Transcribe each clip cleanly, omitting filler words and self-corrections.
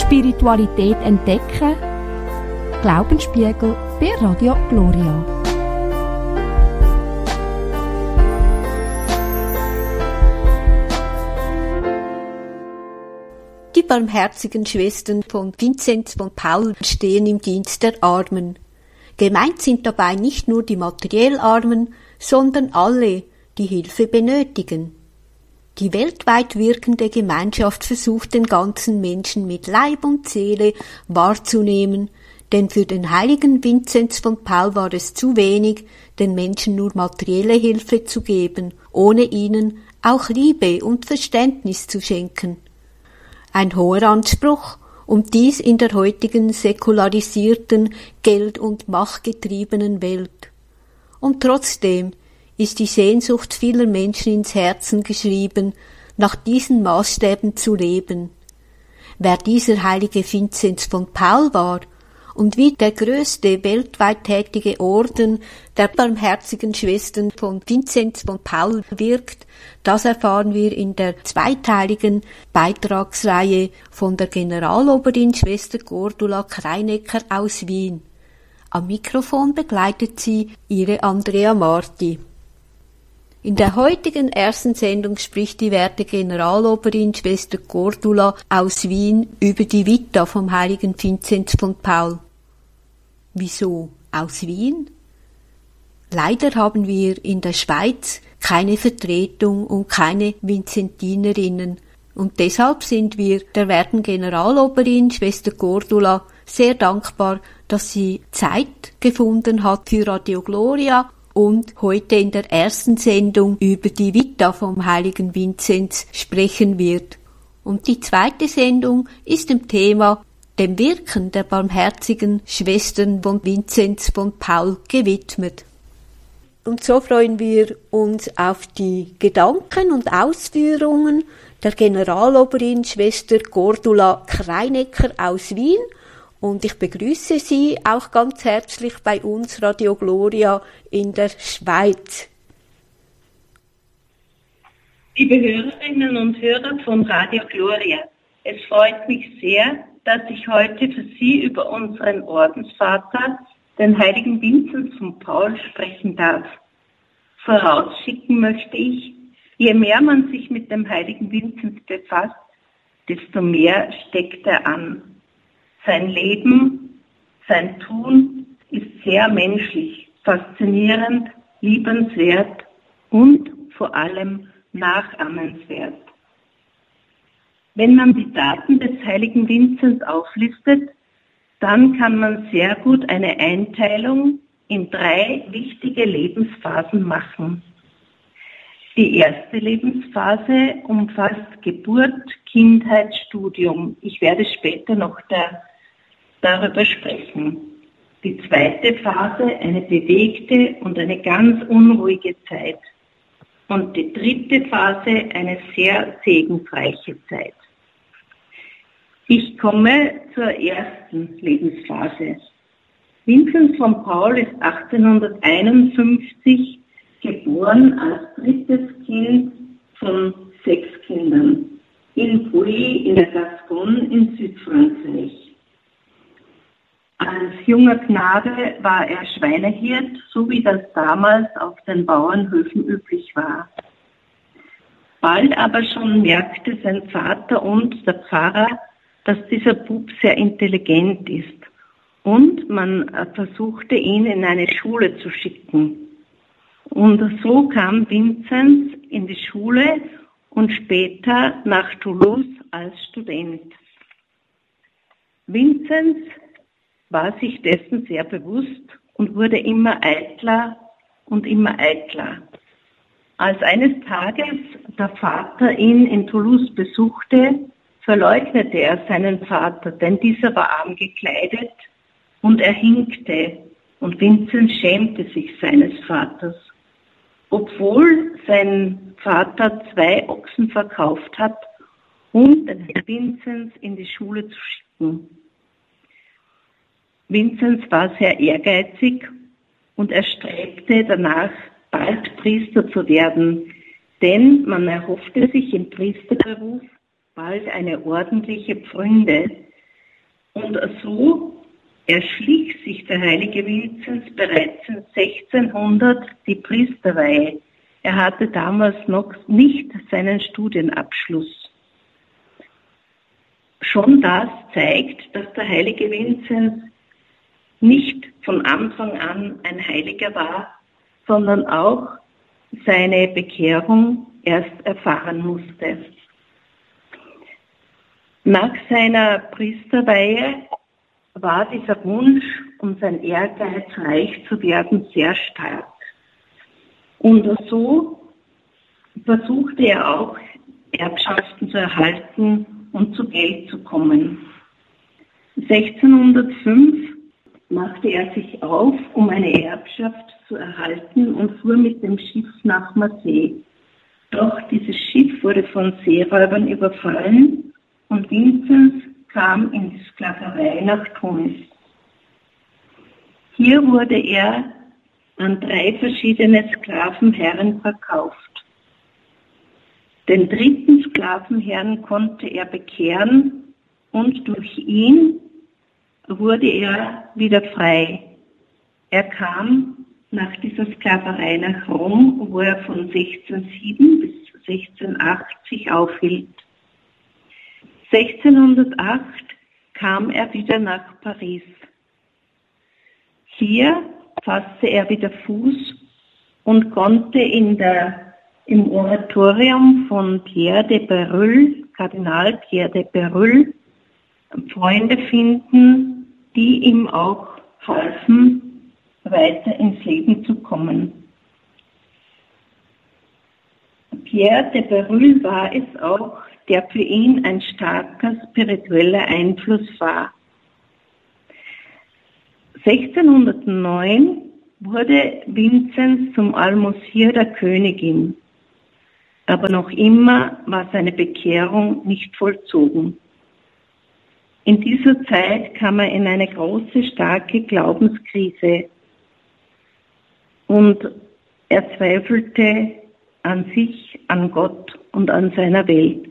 Spiritualität entdecken. Glaubensspiegel bei Radio Gloria. Die barmherzigen Schwestern von Vinzenz von Paul stehen im Dienst der Armen. Gemeint sind dabei nicht nur die materiell Armen, sondern alle, die Hilfe benötigen. Die weltweit wirkende Gemeinschaft versucht, den ganzen Menschen mit Leib und Seele wahrzunehmen, denn für den heiligen Vinzenz von Paul war es zu wenig, den Menschen nur materielle Hilfe zu geben, ohne ihnen auch Liebe und Verständnis zu schenken. Ein hoher Anspruch, und dies in der heutigen säkularisierten, geld- und machtgetriebenen Welt. Und trotzdem ist die Sehnsucht vieler Menschen ins Herzen geschrieben, nach diesen Maßstäben zu leben. Wer dieser heilige Vinzenz von Paul war und wie der größte weltweit tätige Orden der barmherzigen Schwestern von Vinzenz von Paul wirkt, das erfahren wir in der zweiteiligen Beitragsreihe von der Generaloberin Schwester Cordula Kreinecker aus Wien. Am Mikrofon begleitet sie ihre Andrea Marti. In der heutigen ersten Sendung spricht die werte Generaloberin Schwester Cordula aus Wien über die Vita vom heiligen Vinzenz von Paul. Wieso aus Wien? Leider haben wir in der Schweiz keine Vertretung und keine Vinzentinerinnen, und deshalb sind wir der werten Generaloberin Schwester Cordula sehr dankbar, dass sie Zeit gefunden hat für Radio Gloria und heute in der ersten Sendung über die Vita vom heiligen Vinzenz sprechen wird. Und die zweite Sendung ist dem Thema, dem Wirken der barmherzigen Schwestern von Vinzenz von Paul gewidmet. Und so freuen wir uns auf die Gedanken und Ausführungen der Generaloberin Schwester Cordula Kreinecker aus Wien. Und ich begrüße Sie auch ganz herzlich bei uns Radio Gloria in der Schweiz. Liebe Hörerinnen und Hörer von Radio Gloria, es freut mich sehr, dass ich heute für Sie über unseren Ordensvater, den heiligen Vinzenz von Paul, sprechen darf. Vorausschicken möchte ich, je mehr man sich mit dem heiligen Vinzenz befasst, desto mehr steckt er an. Sein Leben, sein Tun ist sehr menschlich, faszinierend, liebenswert und vor allem nachahmenswert. Wenn man die Daten des heiligen Vinzenz auflistet, dann kann man sehr gut eine Einteilung in 3 wichtige Lebensphasen machen. Die erste Lebensphase umfasst Geburt, Kindheit, Studium. Ich werde später noch darüber sprechen. Die zweite Phase eine bewegte und eine ganz unruhige Zeit. Und die dritte Phase eine sehr segensreiche Zeit. Ich komme zur ersten Lebensphase. Vinzenz von Paul ist 1851 geboren als drittes Kind von 6 Kindern in Pouilly in der Gascogne in Südfrankreich. Als junger Knabe war er Schweinehirt, so wie das damals auf den Bauernhöfen üblich war. Bald aber schon merkte sein Vater und der Pfarrer, dass dieser Bub sehr intelligent ist, und man versuchte, ihn in eine Schule zu schicken. Und so kam Vinzenz in die Schule und später nach Toulouse als Student. Vinzenz war sich dessen sehr bewusst und wurde immer eitler und immer eitler. Als eines Tages der Vater ihn in Toulouse besuchte, verleugnete er seinen Vater, denn dieser war arm gekleidet und er hinkte, und Vinzenz schämte sich seines Vaters. Obwohl sein Vater 2 Ochsen verkauft hat, um den Vinzenz in die Schule zu schicken. Vinzenz war sehr ehrgeizig und er strebte danach, bald Priester zu werden, denn man erhoffte sich im Priesterberuf bald eine ordentliche Pfründe, Und so erschlich sich der heilige Vinzenz bereits in 1600 die Priesterweihe. Er hatte damals noch nicht seinen Studienabschluss. Schon das zeigt, dass der heilige Vinzenz nicht von Anfang an ein Heiliger war, sondern auch seine Bekehrung erst erfahren musste. Nach seiner Priesterweihe war dieser Wunsch und sein Ehrgeiz, reich zu werden, sehr stark. Und so versuchte er auch, Erbschaften zu erhalten und zu Geld zu kommen. 1605 machte er sich auf, um eine Erbschaft zu erhalten und fuhr mit dem Schiff nach Marseille. Doch dieses Schiff wurde von Seeräubern überfallen und Vinzenz kam in die Sklaverei nach Tunis. Hier wurde er an 3 verschiedene Sklavenherren verkauft. Den 3. Sklavenherrn konnte er bekehren und durch ihn wurde er wieder frei. Er kam nach dieser Sklaverei nach Rom, wo er von 1607 bis 1680 aufhielt. 1608 kam er wieder nach Paris. Hier fasste er wieder Fuß und konnte im Oratorium von Pierre de Bérulle, Kardinal Pierre de Bérulle, Freunde finden, die ihm auch halfen, weiter ins Leben zu kommen. Pierre de Bérulle war es auch, der für ihn ein starker spiritueller Einfluss war. 1609 wurde Vinzenz zum Almosir der Königin, aber noch immer war seine Bekehrung nicht vollzogen. In dieser Zeit kam er in eine große, starke Glaubenskrise und er zweifelte an sich, an Gott und an seiner Welt.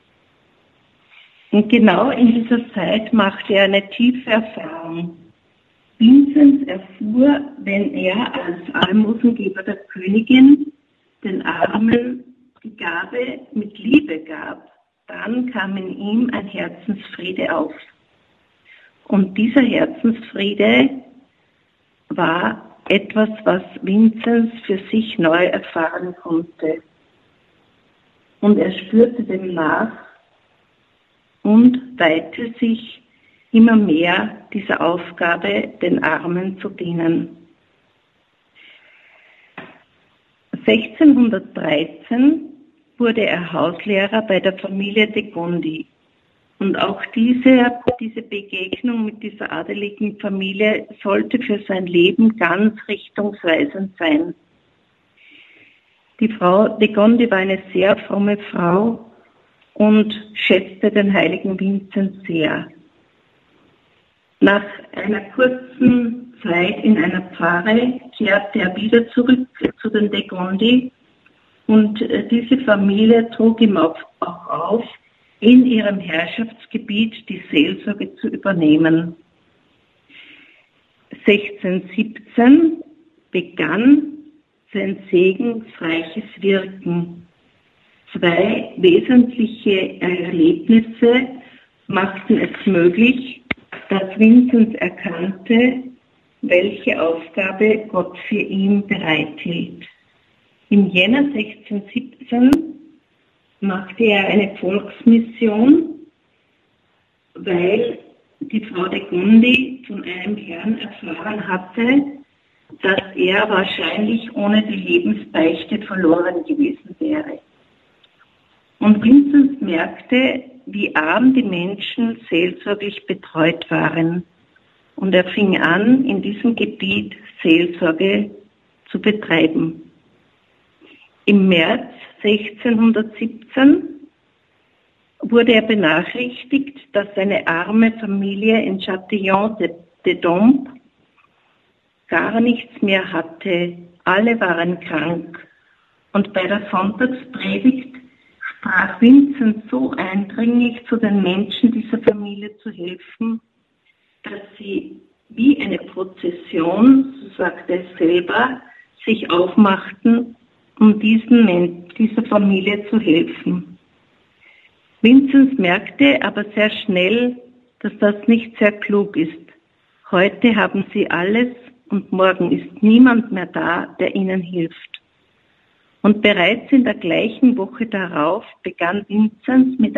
Und genau in dieser Zeit machte er eine tiefe Erfahrung. Vinzenz erfuhr, wenn er als Almosengeber der Königin den Armen die Gabe mit Liebe gab, dann kam in ihm ein Herzensfriede auf. Und dieser Herzensfriede war etwas, was Vinzenz für sich neu erfahren konnte. Und er spürte dem nach und weihte sich immer mehr dieser Aufgabe, den Armen zu dienen. 1613 wurde er Hauslehrer bei der Familie de Gondi. Und auch diese Begegnung mit dieser adeligen Familie sollte für sein Leben ganz richtungsweisend sein. Die Frau de Gondi war eine sehr fromme Frau und schätzte den heiligen Vinzenz sehr. Nach einer kurzen Zeit in einer Pfarre kehrte er wieder zurück zu den de Gondi und diese Familie trug ihm auch auf, in ihrem Herrschaftsgebiet die Seelsorge zu übernehmen. 1617 begann sein segensreiches Wirken. 2 wesentliche Erlebnisse machten es möglich, dass Vinzenz erkannte, welche Aufgabe Gott für ihn bereithielt. Im Jänner 1617 machte er eine Volksmission, weil die Frau de Gondi von einem Herrn erfahren hatte, dass er wahrscheinlich ohne die Lebensbeichte verloren gewesen wäre. Und Vinzenz merkte, wie arm die Menschen seelsorglich betreut waren. Und er fing an, in diesem Gebiet Seelsorge zu betreiben. Im März 1617 wurde er benachrichtigt, dass seine arme Familie in Châtillon-de-Dombes gar nichts mehr hatte. Alle waren krank. Und bei der Sonntagspredigt sprach Vinzenz so eindringlich zu den Menschen dieser Familie zu helfen, dass sie wie eine Prozession, so sagt er selber, sich aufmachten, um dieser Familie zu helfen. Vinzenz merkte aber sehr schnell, dass das nicht sehr klug ist. Heute haben sie alles und morgen ist niemand mehr da, der ihnen hilft. Und bereits in der gleichen Woche darauf begann Vinzenz mit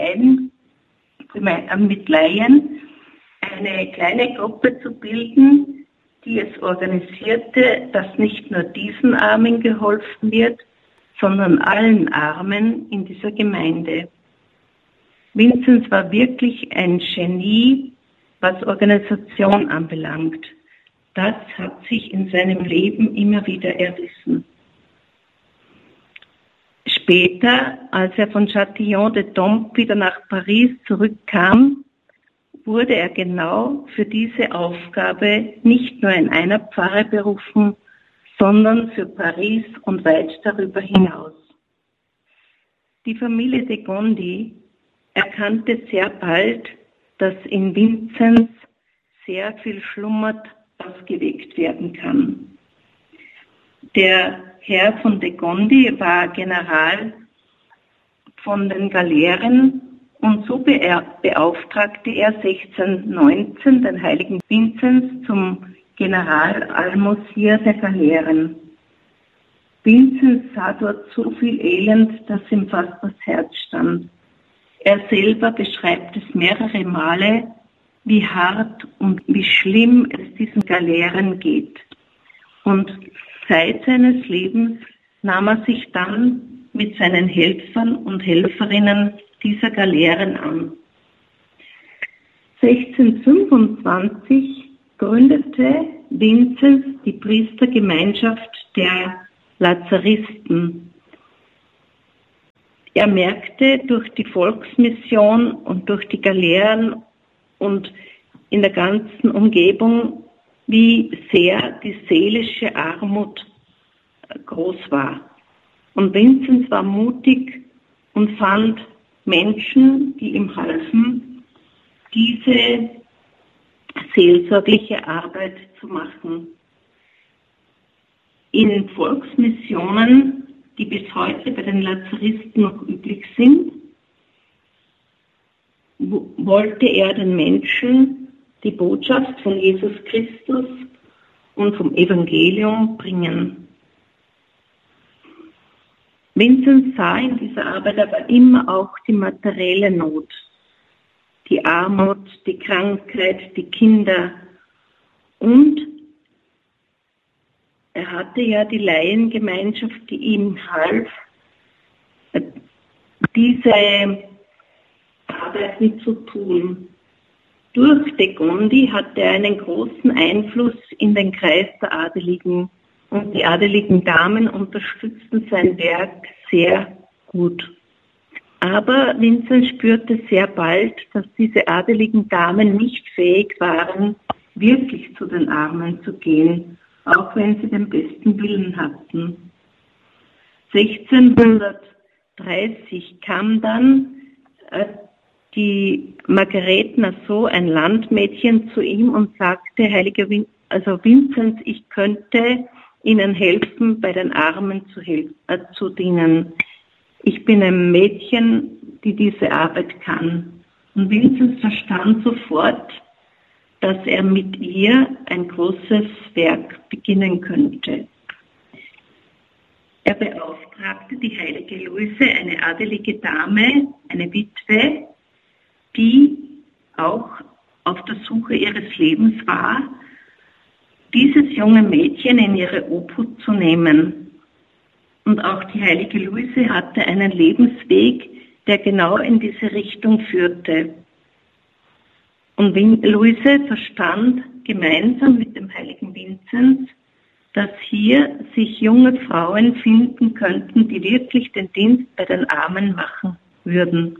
Laien eine kleine Gruppe zu bilden, die es organisierte, dass nicht nur diesen Armen geholfen wird, sondern allen Armen in dieser Gemeinde. Vinzenz war wirklich ein Genie, was Organisation anbelangt. Das hat sich in seinem Leben immer wieder erwiesen. Später, als er von Châtillon-de-Dombes wieder nach Paris zurückkam, wurde er genau für diese Aufgabe nicht nur in einer Pfarre berufen, sondern für Paris und weit darüber hinaus. Die Familie de Gondi erkannte sehr bald, dass in Vinzenz sehr viel schlummert, was geweckt werden kann. Der Herr von de Gondi war General von den Galeeren und so beauftragte er 1619 den heiligen Vinzenz zum General-Almosir der Galeeren. Vinzenz sah dort so viel Elend, dass ihm fast das Herz stand. Er selber beschreibt es mehrere Male, wie hart und wie schlimm es diesen Galeeren geht. Und Zeit seines Lebens nahm er sich dann mit seinen Helfern und Helferinnen dieser Galeeren an. 1625 gründete Vinzenz die Priestergemeinschaft der Lazaristen. Er merkte durch die Volksmission und durch die Galeeren und in der ganzen Umgebung, wie sehr die seelische Armut groß war. Und Vinzenz war mutig und fand Menschen, die ihm halfen, diese seelsorgliche Arbeit zu machen. In Volksmissionen, die bis heute bei den Lazaristen noch üblich sind, wollte er den Menschen die Botschaft von Jesus Christus und vom Evangelium bringen. Vinzenz sah in dieser Arbeit aber immer auch die materielle Not, die Armut, die Krankheit, die Kinder. Und er hatte ja die Laiengemeinschaft, die ihm half, diese Arbeit mitzutun. Durch de Gondi hatte er einen großen Einfluss in den Kreis der Adeligen. Und die adeligen Damen unterstützten sein Werk sehr gut. Aber Vinzenz spürte sehr bald, dass diese adeligen Damen nicht fähig waren, wirklich zu den Armen zu gehen, auch wenn sie den besten Willen hatten. 1630 kam dann die Margarete Nassau, ein Landmädchen, zu ihm und sagte, Heiliger Vinzenz, ich könnte Ihnen helfen, bei den Armen zu dienen. Ich bin ein Mädchen, die diese Arbeit kann. Und Vinzenz verstand sofort, dass er mit ihr ein großes Werk beginnen könnte. Er beauftragte die heilige Luise, eine adelige Dame, eine Witwe, die auch auf der Suche ihres Lebens war, dieses junge Mädchen in ihre Obhut zu nehmen. Und auch die heilige Luise hatte einen Lebensweg, der genau in diese Richtung führte. Und Luise verstand gemeinsam mit dem heiligen Vinzenz, dass hier sich junge Frauen finden könnten, die wirklich den Dienst bei den Armen machen würden.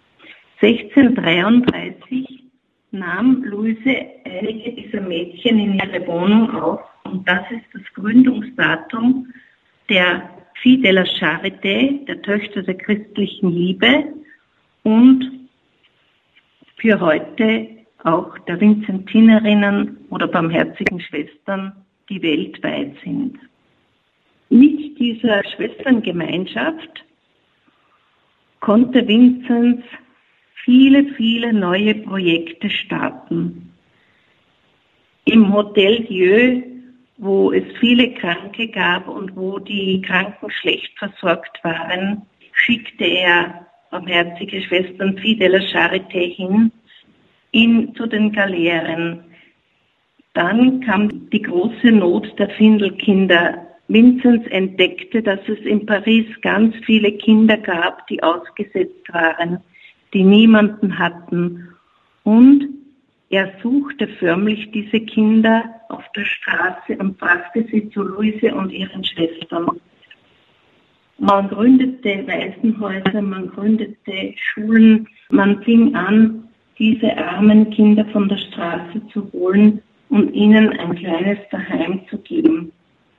1633 nahm Luise einige dieser Mädchen in ihre Wohnung auf und das ist das Gründungsdatum der Filles de la Charité, der Töchter der christlichen Liebe und für heute auch der Vinzentinerinnen oder barmherzigen Schwestern, die weltweit sind. Mit dieser Schwesterngemeinschaft konnte Vinzenz viele neue Projekte starten. Im Hotel Dieu, wo es viele Kranke gab und wo die Kranken schlecht versorgt waren, schickte er barmherzige Schwestern Filles de la Charité hin zu den Galeeren. Dann kam die große Not der Findelkinder. Vinzenz entdeckte, dass es in Paris ganz viele Kinder gab, die ausgesetzt waren, die niemanden hatten. Und er suchte förmlich diese Kinder auf der Straße und brachte sie zu Luise und ihren Schwestern. Man gründete Waisenhäuser, man gründete Schulen, man fing an, diese armen Kinder von der Straße zu holen und ihnen ein kleines Daheim zu geben.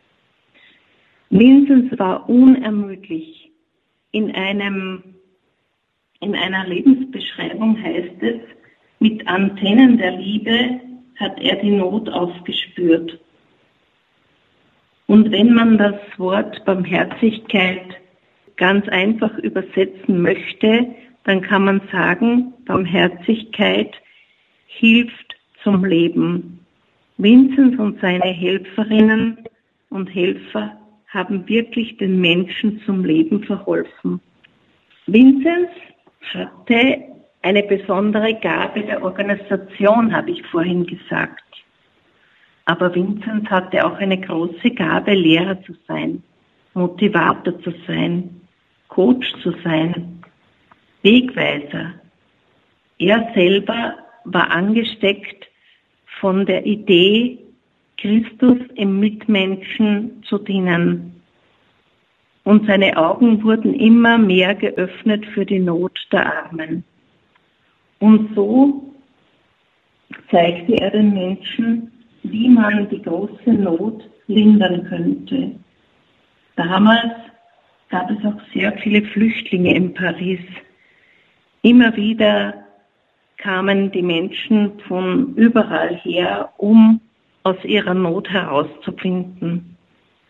Vinzenz war unermüdlich. In einer Lebensbeschreibung heißt es, mit Antennen der Liebe hat er die Not aufgespürt. Und wenn man das Wort Barmherzigkeit ganz einfach übersetzen möchte, dann kann man sagen, Barmherzigkeit hilft zum Leben. Vinzenz und seine Helferinnen und Helfer haben wirklich den Menschen zum Leben verholfen. Vinzenz hatte eine besondere Gabe der Organisation, habe ich vorhin gesagt. Aber Vinzenz hatte auch eine große Gabe, Lehrer zu sein, Motivator zu sein, Coach zu sein, Wegweiser. Er selber war angesteckt von der Idee, Christus im Mitmenschen zu dienen. Und seine Augen wurden immer mehr geöffnet für die Not der Armen. Und so zeigte er den Menschen, wie man die große Not lindern könnte. Damals gab es auch sehr viele Flüchtlinge in Paris. Immer wieder kamen die Menschen von überall her, um aus ihrer Not herauszufinden.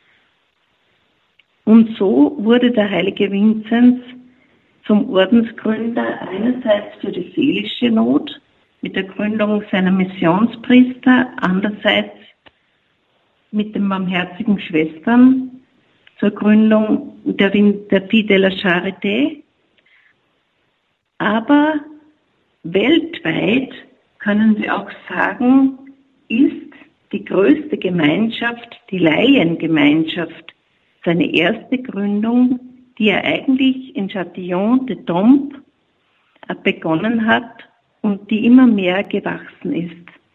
Und so wurde der heilige Vinzenz zum Ordensgründer einerseits für die seelische Not mit der Gründung seiner Missionspriester, andererseits mit den barmherzigen Schwestern zur Gründung der Filles de la Charité. Aber weltweit können wir auch sagen, ist die größte Gemeinschaft, die Laiengemeinschaft, seine erste Gründung, die er eigentlich in Châtillon-de-Dombes begonnen hat und die immer mehr gewachsen ist.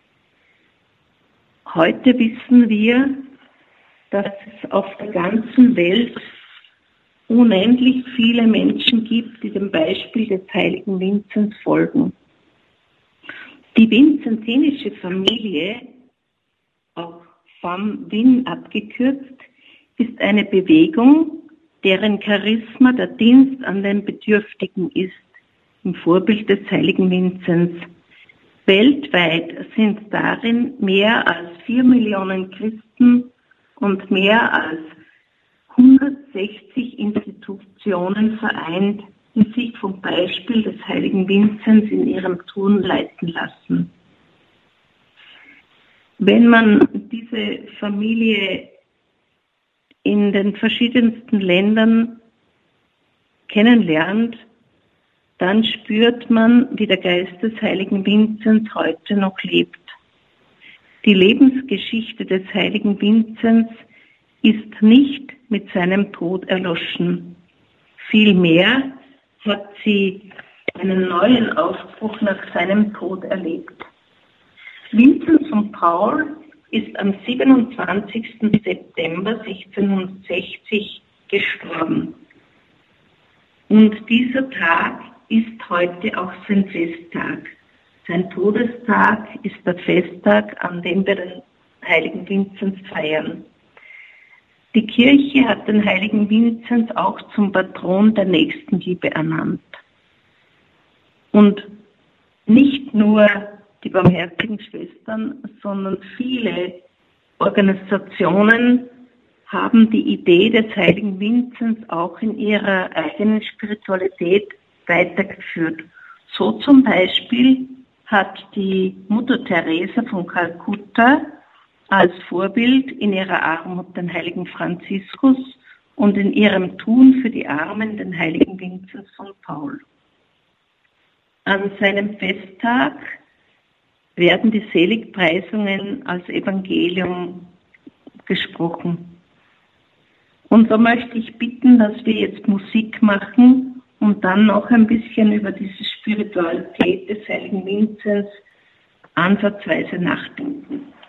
Heute wissen wir, dass es auf der ganzen Welt unendlich viele Menschen gibt, die dem Beispiel des heiligen Vinzenz folgen. Die vinzenzinische Familie, auch Femme Vin abgekürzt, ist eine Bewegung, deren Charisma der Dienst an den Bedürftigen ist, im Vorbild des heiligen Vinzenz. Weltweit sind darin mehr als 4 Millionen Christen und mehr als 160 Institutionen vereint, die sich vom Beispiel des heiligen Vinzenz in ihrem Tun leiten lassen. Wenn man diese Familie in den verschiedensten Ländern kennenlernt, dann spürt man, wie der Geist des heiligen Vinzenz heute noch lebt. Die Lebensgeschichte des heiligen Vinzenz ist nicht mit seinem Tod erloschen. Vielmehr hat sie einen neuen Aufbruch nach seinem Tod erlebt. Vinzenz von Paul ist am 27. September 1660 gestorben. Und dieser Tag ist heute auch sein Festtag. Sein Todestag ist der Festtag, an dem wir den heiligen Vinzenz feiern. Die Kirche hat den heiligen Vinzenz auch zum Patron der Nächstenliebe ernannt. Und nicht nur die Barmherzigen Schwestern, sondern viele Organisationen haben die Idee des heiligen Vinzenz auch in ihrer eigenen Spiritualität weitergeführt. So zum Beispiel hat die Mutter Teresa von Kalkutta als Vorbild in ihrer Armut den heiligen Franziskus und in ihrem Tun für die Armen den heiligen Vinzenz von Paul. An seinem Festtag werden die Seligpreisungen als Evangelium gesprochen. Und so möchte ich bitten, dass wir jetzt Musik machen und dann noch ein bisschen über diese Spiritualität des heiligen Vinzenz ansatzweise nachdenken.